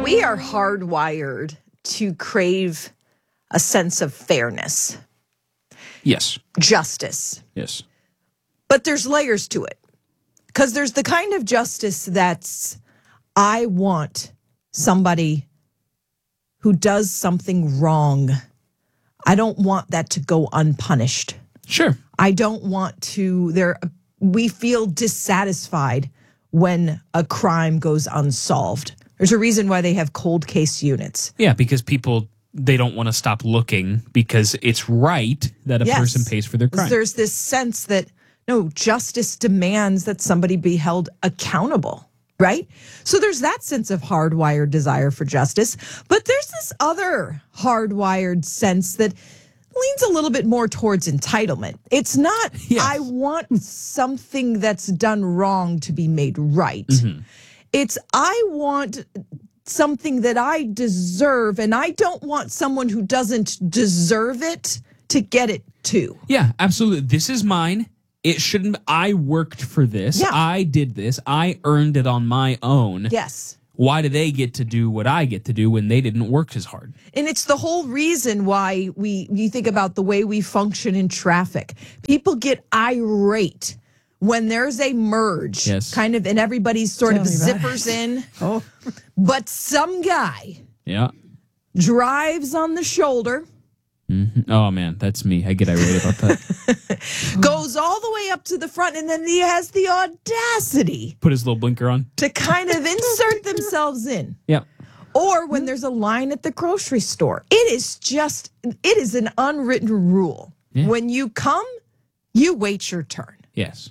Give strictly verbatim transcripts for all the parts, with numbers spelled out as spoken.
we are hardwired to crave a sense of fairness. Yes. Justice. Yes. But there's layers to it. Because there's the kind of justice that's, I want somebody who does something wrong. I don't want that to go unpunished. Sure. I don't want to, there, we feel dissatisfied when a crime goes unsolved. There's a reason why they have cold case units. Yeah, because people, they don't want to stop looking because it's right that a Yes. person pays for their crime. There's this sense that, no, justice demands that somebody be held accountable, right? So there's that sense of hardwired desire for justice. But there's this other hardwired sense that leans a little bit more towards entitlement. It's not, Yes. I want something that's done wrong to be made right. Mm-hmm. It's, I want something that I deserve, and I don't want someone who doesn't deserve it to get it too. Yeah, absolutely. This is mine. It shouldn't. I worked for this. Yeah. I did this. I earned it on my own. Yes. Why do they get to do what I get to do when they didn't work as hard? And it's the whole reason why we, you think about the way we function in traffic. People get irate when there's a merge, Yes. kind of, and everybody's sort Tell of me about zippers in. Oh, But some guy Yeah. drives on the shoulder, Mm-hmm. Oh, man, that's me. I get irate about that. goes all the way up to the front, and then he has the audacity Put his little blinker on. to kind of insert themselves in. Yeah. Or when there's a line at the grocery store. It is just, it is an unwritten rule. Yeah. When you come, you wait your turn. Yes.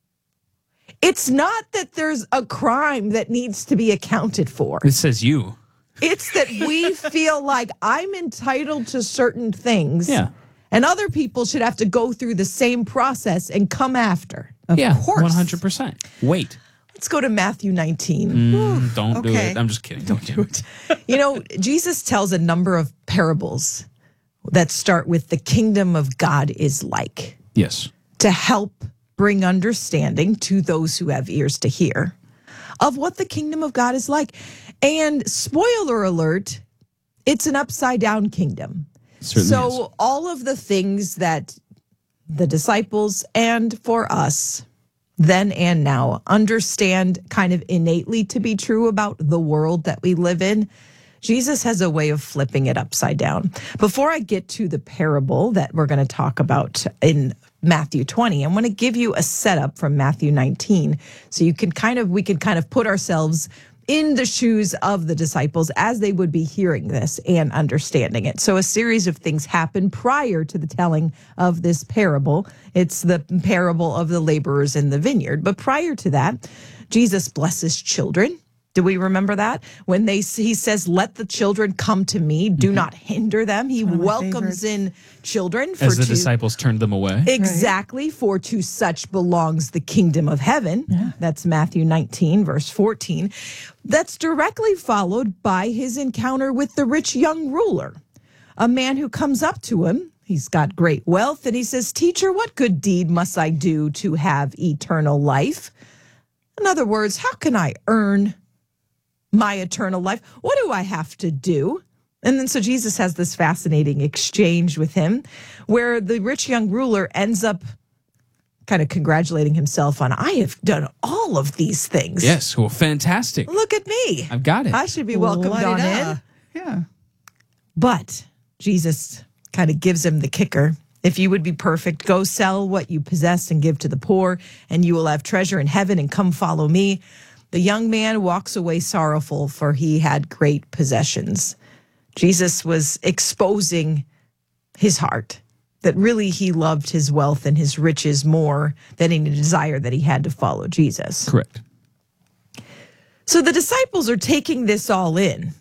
It's not that there's a crime that needs to be accounted for. It says you. It's that we feel like I'm entitled to certain things. Yeah. And other people should have to go through the same process and come after. of yeah. course. one hundred percent. Wait. Let's go to Matthew nineteen. Mm, don't do okay. it. I'm just kidding. Don't do it. You know, Jesus tells a number of parables that start with the kingdom of God is like, Yes. to help bring understanding to those who have ears to hear of what the kingdom of God is like. And spoiler alert, it's an upside down kingdom. Certainly so is. all of the things that the disciples and for us then and now understand kind of innately to be true about the world that we live in, Jesus has a way of flipping it upside down. Before I get to the parable that we're going to talk about in Matthew twenty, I want to give you a setup from Matthew nineteen so you can kind of, we can kind of put ourselves in the shoes of the disciples as they would be hearing this and understanding it. So a series of things happen prior to the telling of this parable. It's the parable of the laborers in the vineyard. But prior to that, Jesus blesses children. Do we remember that? When they he says, let the children come to me, do Mm-hmm. not hinder them. He One of my welcomes favorites. in children. For As the to, disciples turned them away. Exactly, for to such belongs the kingdom of heaven. That's Matthew nineteen, verse fourteen. That's directly followed by his encounter with the rich young ruler, a man who comes up to him. He's got great wealth, and he says, teacher, what good deed must I do to have eternal life? In other words, how can I earn my eternal life? What do I have to do? And then so Jesus has this fascinating exchange with him where the rich young ruler ends up kind of congratulating himself on, I have done all of these things. Yes. Well, fantastic. Look at me. I've got it. I should be welcomed on La-di-da. in. Yeah. But Jesus kind of gives him the kicker. If you would be perfect, go sell what you possess and give to the poor, and you will have treasure in heaven, and come follow me. The young man walks away sorrowful, for he had great possessions. Jesus was exposing his heart, that really he loved his wealth and his riches more than any desire that he had to follow Jesus. Correct. So the disciples are taking this all in.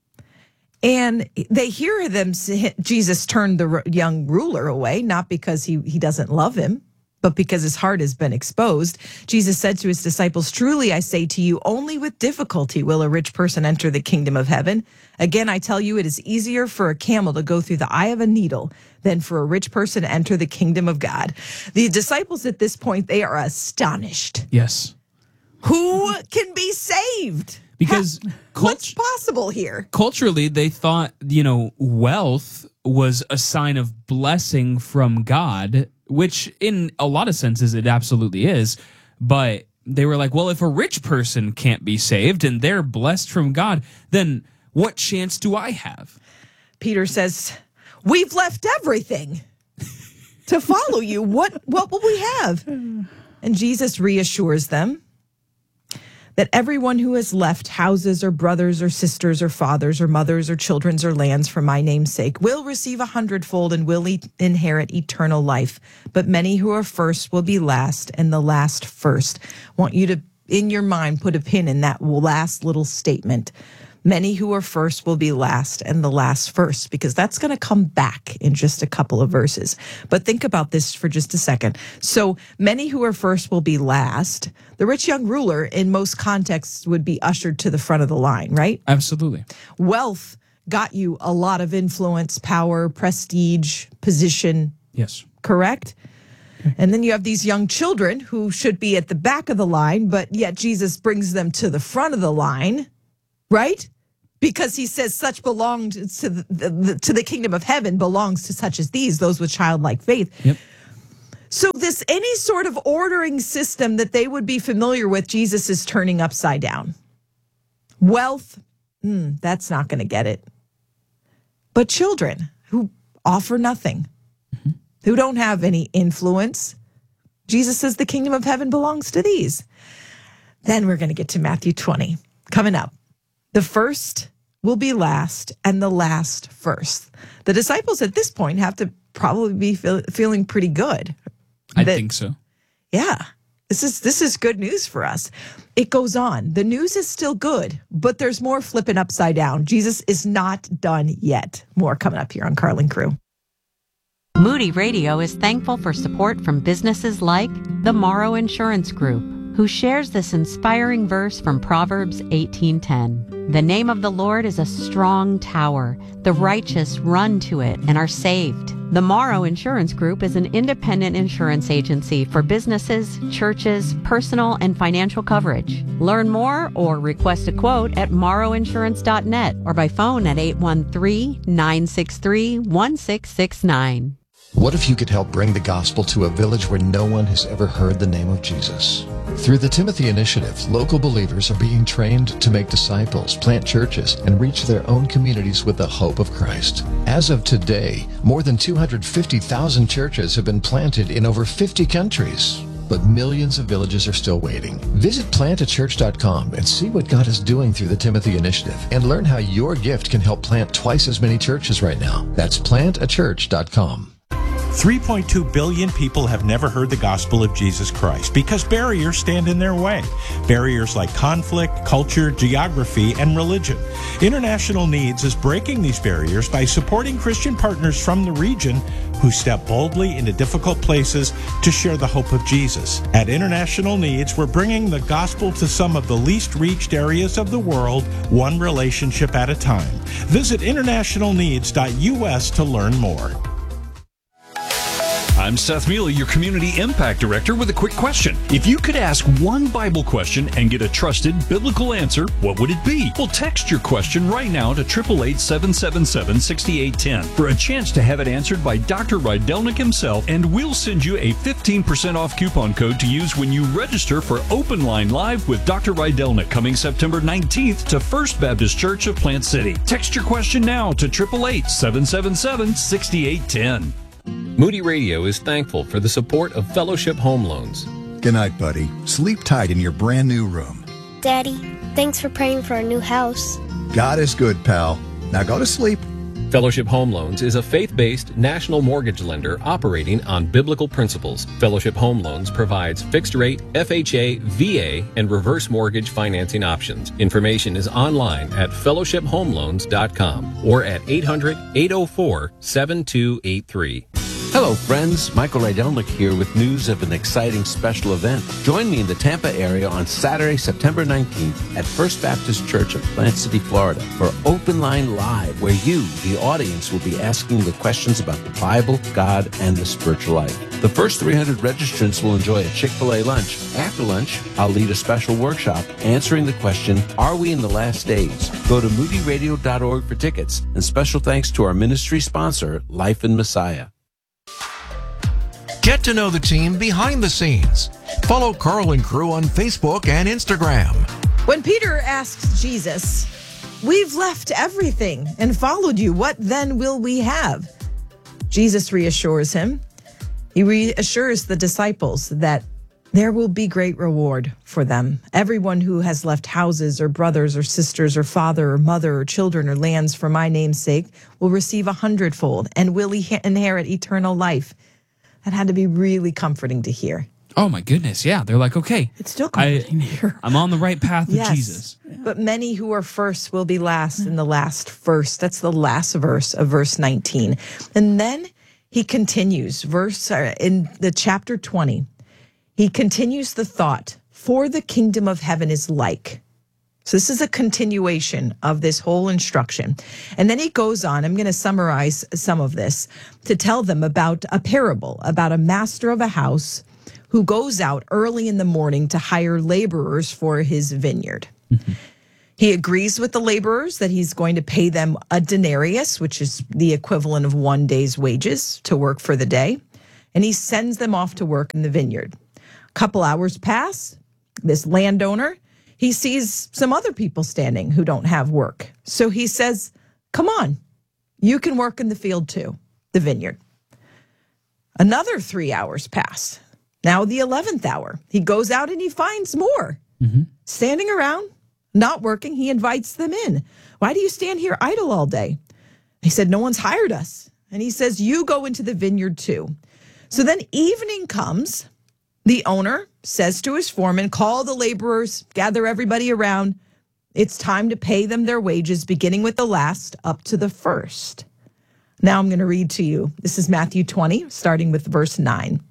And they hear them, say, Jesus turned the young ruler away, not because he, he doesn't love him, but because his heart has been exposed. Jesus said to his disciples, truly I say to you, only with difficulty will a rich person enter the kingdom of heaven. Again, I tell you, it is easier for a camel to go through the eye of a needle than for a rich person to enter the kingdom of God. The disciples at this point, they are astonished. Yes. Who can be saved? Because What's cult- possible here? culturally, they thought, you know, wealth was a sign of blessing from God, which in a lot of senses it absolutely is. But they were like, well, if a rich person can't be saved and they're blessed from God, then what chance do I have? Peter says, we've left everything to follow you. What, what will we have? And Jesus reassures them that everyone who has left houses or brothers or sisters or fathers or mothers or children or lands for my name's sake will receive a hundredfold and will e- inherit eternal life. But many who are first will be last, and the last first. I want you to, in your mind, put a pin in that last little statement. Many who are first will be last, and the last first, because that's going to come back in just a couple of verses. But think about this for just a second. So many who are first will be last. The rich young ruler, in most contexts, would be ushered to the front of the line, right? Absolutely. Wealth got you a lot of influence, power, prestige, position, Yes. correct? And then you have these young children who should be at the back of the line, but yet Jesus brings them to the front of the line. Right? Because he says such belonged to the, the to the kingdom of heaven belongs to such as these, those with childlike faith. Yep. So this, any sort of ordering system that they would be familiar with, Jesus is turning upside down. Wealth, mm, that's not going to get it. But children who offer nothing, mm-hmm. who don't have any influence, Jesus says the kingdom of heaven belongs to these. Then we're going to get to Matthew twenty coming up. The first will be last, and the last first. The disciples at this point have to probably be feel, feeling pretty good. I that, think so. Yeah, this is this is good news for us. It goes on. The news is still good, but there's more flipping upside down. Jesus is not done yet. More coming up here on Carlin Crew. Moody Radio is thankful for support from businesses like the Morrow Insurance Group, who shares this inspiring verse from Proverbs eighteen ten. The name of the Lord is a strong tower. The righteous run to it and are saved. The Morrow Insurance Group is an independent insurance agency for businesses, churches, personal and financial coverage. Learn more or request a quote at morrow insurance dot net or by phone at eight one three, nine six three, one six six nine. What if you could help bring the gospel to a village where no one has ever heard the name of Jesus? Through the Timothy Initiative, local believers are being trained to make disciples, plant churches, and reach their own communities with the hope of Christ. As of today, more than two hundred fifty thousand churches have been planted in over fifty countries. But millions of villages are still waiting. Visit plant a church dot com and see what God is doing through the Timothy Initiative and learn how your gift can help plant twice as many churches right now. That's plant a church dot com. three point two billion people have never heard the gospel of Jesus Christ because barriers stand in their way. Barriers like conflict, culture, geography, and religion. International Needs is breaking these barriers by supporting Christian partners from the region who step boldly into difficult places to share the hope of Jesus. At International Needs, we're bringing the gospel to some of the least reached areas of the world, one relationship at a time. Visit international needs dot U S to learn more. I'm Seth Mealy, your Community Impact Director, with a quick question. If you could ask one Bible question and get a trusted biblical answer, what would it be? Well, text your question right now to eight eight eight, seven seven seven, six eight one zero for a chance to have it answered by Doctor Rydelnik himself, and we'll send you a fifteen percent off coupon code to use when you register for Open Line Live with Doctor Rydelnik coming September nineteenth to First Baptist Church of Plant City. Text your question now to eight eight eight, seven seven seven, six eight one zero. Moody Radio is thankful for the support of Fellowship Home Loans. Good night, buddy. Sleep tight in your brand new room. Daddy, thanks for praying for our new house. God is good, pal. Now go to sleep. Fellowship Home Loans is a faith-based national mortgage lender operating on biblical principles. Fellowship Home Loans provides fixed-rate, F H A, V A, and reverse mortgage financing options. Information is online at fellowship home loans dot com or at eight hundred, eight oh four, seven two eight three. Hello, friends. Michael Rydelnik here with news of an exciting special event. Join me in the Tampa area on Saturday, September nineteenth at First Baptist Church of Plant City, Florida for Open Line Live, where you, the audience, will be asking the questions about the Bible, God, and the spiritual life. The first three hundred registrants will enjoy a Chick-fil-A lunch. After lunch, I'll lead a special workshop answering the question, are we in the last days? Go to moody radio dot org for tickets. And special thanks to our ministry sponsor, Life in Messiah. Get to know the team behind the scenes. Follow Carl and Crew on Facebook and Instagram. When Peter asks Jesus, we've left everything and followed you. What then will we have? Jesus reassures him. He reassures the disciples that there will be great reward for them. Everyone who has left houses or brothers or sisters or father or mother or children or lands for my name's sake will receive a hundredfold and will inherit eternal life. That had to be really comforting to hear. Oh, my goodness. Yeah. They're like, okay. It's still comforting I, to hear. I'm on the right path with Yes. Jesus. But many who are first will be last, and the last first. That's the last verse of verse nineteen. And then he continues, verse uh, in the chapter twenty, he continues the thought, for the kingdom of heaven is like. So this is a continuation of this whole instruction. And then he goes on, I'm going to summarize some of this, to tell them about a parable, about a master of a house who goes out early in the morning to hire laborers for his vineyard. Mm-hmm. He agrees with the laborers that he's going to pay them a denarius, which is the equivalent of one day's wages, to work for the day. And he sends them off to work in the vineyard. A couple hours pass. This landowner, he sees some other people standing who don't have work. So he says, come on, you can work in the field too, the vineyard. Another three hours pass. Now the eleventh hour, he goes out and he finds more mm-hmm. standing around, not working. He invites them in. Why do you stand here idle all day? He said, no one's hired us. And he says, you go into the vineyard too. So then evening comes. The owner says to his foreman, call the laborers, gather everybody around. It's time to pay them their wages, beginning with the last up to the first. Now I'm going to read to you. This is Matthew twenty, starting with verse nine.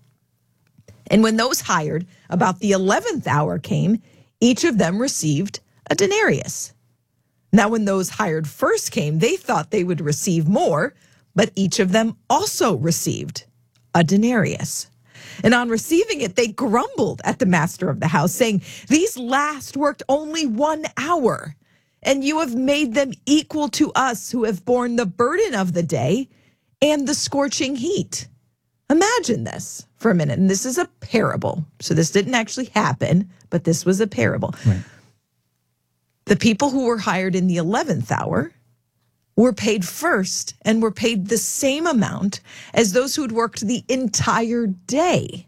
And when those hired about the eleventh hour came, each of them received a denarius. Now when those hired first came, they thought they would receive more, but each of them also received a denarius. And on receiving it, they grumbled at the master of the house, saying, these last worked only one hour, and you have made them equal to us who have borne the burden of the day and the scorching heat. Imagine this for a minute. And this is a parable. So this didn't actually happen, but this was a parable. Right. The people who were hired in the eleventh hour were paid first and were paid the same amount as those who'd worked the entire day.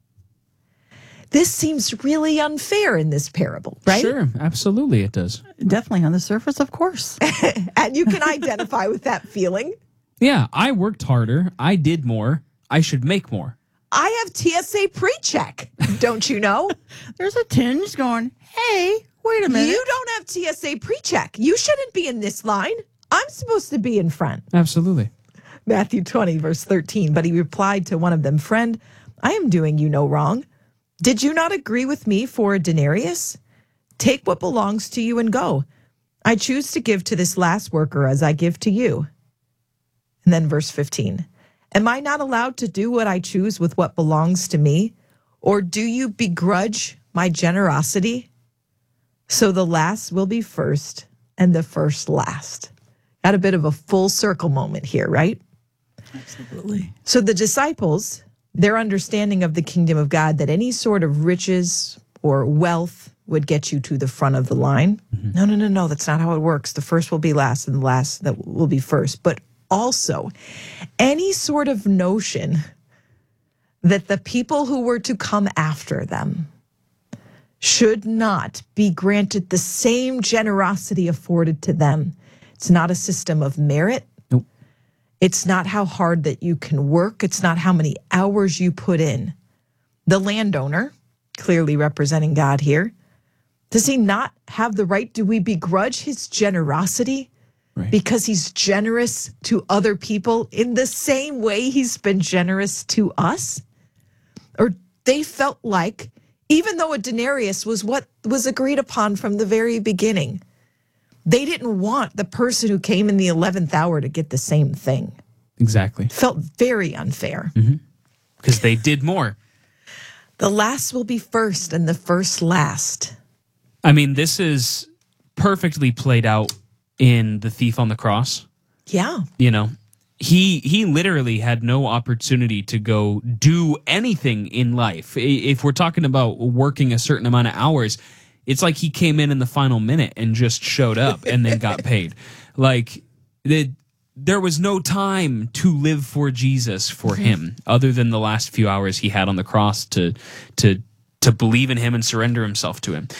This seems really unfair in this parable, right? Sure, absolutely it does. Definitely on the surface, of course. And you can identify with that feeling. Yeah, I worked harder. I did more. I should make more. I have T S A pre-check, don't you know? There's a tinge going, hey, wait a minute. You don't have T S A pre-check. You shouldn't be in this line. I'm supposed to be in front. Absolutely. Matthew twenty, verse thirteen. But he replied to one of them, friend, I am doing you no wrong. Did you not agree with me for a denarius? Take what belongs to you and go. I choose to give to this last worker as I give to you. And then verse fifteen. Am I not allowed to do what I choose with what belongs to me? Or do you begrudge my generosity? So the last will be first and the first last. Got a bit of a full circle moment here, right? Absolutely. So the disciples, their understanding of the kingdom of God, that any sort of riches or wealth would get you to the front of the line. Mm-hmm. No, no, no, no. That's not how it works. The first will be last and the last that will be first. But also any sort of notion that the people who were to come after them should not be granted the same generosity afforded to them. It's not a system of merit. Nope. It's not how hard that you can work. It's not how many hours you put in. The landowner, clearly representing God here, does he not have the right? Do we begrudge his generosity? Right. because he's generous to other people in the same way he's been generous to us? Or they felt like, even though a denarius was what was agreed upon from the very beginning, they didn't want the person who came in the eleventh hour to get the same thing. Exactly. Felt very unfair. Because they did more. The last will be first and the first last. I mean, this is perfectly played out in The Thief on the Cross. Yeah. You know, he he literally had no opportunity to go do anything in life. I- If we're talking about working a certain amount of hours, it's like he came in in the final minute and just showed up and then got paid. Like, the, there was no time to live for Jesus for him, other than the last few hours he had on the cross to to to believe in him and surrender himself to him.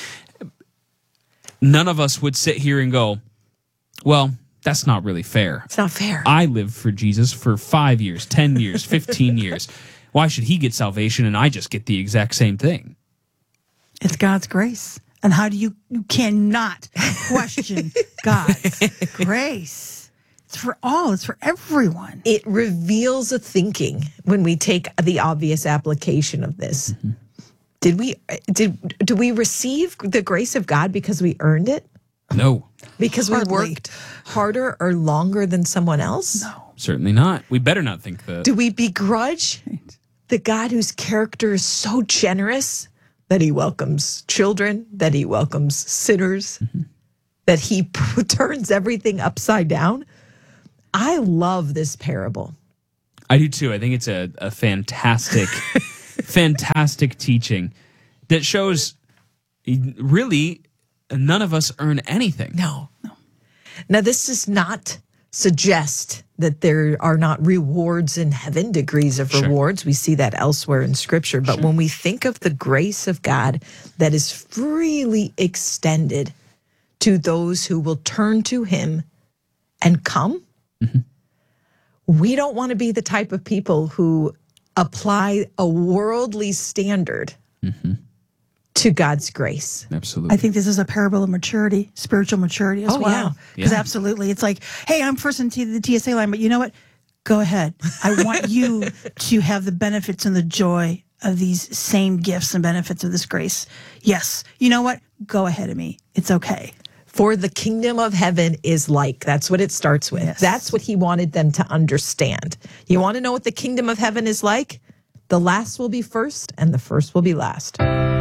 None of us would sit here and go, well, that's not really fair. It's not fair. I lived for Jesus for five years, ten years, fifteen years. Why should he get salvation and I just get the exact same thing? It's God's grace. And how do you, you cannot question God's grace? It's for all, it's for everyone. It reveals a thinking when we take the obvious application of this. Mm-hmm. Did we did do we receive the grace of God because we earned it? No. Because Hardly. we worked harder or longer than someone else? No. Certainly not. We better not think that. Do we begrudge the God whose character is so generous that he welcomes children, that he welcomes sinners, mm-hmm. that he p- turns everything upside down? I love this parable. I do too. I think it's a, a fantastic, fantastic teaching that shows really none of us earn anything. No. no. Now, this does not suggest that there are not rewards in heaven, degrees of Sure. rewards. We see that elsewhere in Scripture. But Sure. when we think of the grace of God that is freely extended to those who will turn to him and come, mm-hmm. we don't want to be the type of people who apply a worldly standard mm-hmm. to God's grace. Absolutely. I think this is a parable of maturity, spiritual maturity as Oh, well. yeah. Because Yeah. absolutely, it's like, hey, I'm first into the T S A line, but you know what? Go ahead. I want you to have the benefits and the joy of these same gifts and benefits of this grace. Yes. You know what? Go ahead of me. It's okay. For the kingdom of heaven is like. That's what it starts with. Yes. That's what he wanted them to understand. You want to know what the kingdom of heaven is like? The last will be first and the first will be last.